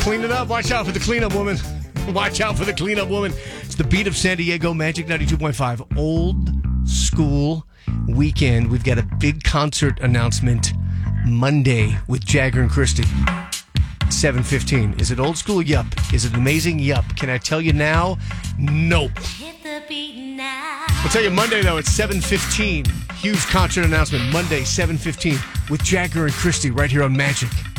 Clean it up. Watch out for the cleanup woman. Watch out for the cleanup woman. It's the beat of San Diego, Magic 92.5. Old school weekend. We've got a big concert announcement Monday with Jagger and Christy. 7:15. Is it old school? Yup. Is it amazing? Yup. Can I tell you now? Nope. Hit the beat now. I'll tell you Monday, though, it's 7:15. Huge concert announcement Monday, 7:15 with Jagger and Christy right here on Magic